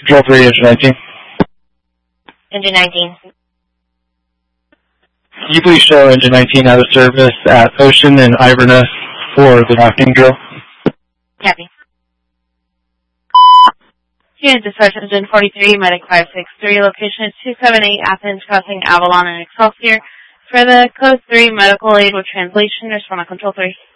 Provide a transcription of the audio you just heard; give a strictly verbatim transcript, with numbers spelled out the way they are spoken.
Control three, engine nineteen. Engine nineteen. Can you please show engine nineteen out of service at Ocean and Iverness for the docking drill? Copy. Unit dispatch engine forty-three, medic five six three, location is two seven eight Athens, crossing Avalon and Excelsior. For the code three medical aid with translation, respond to control three.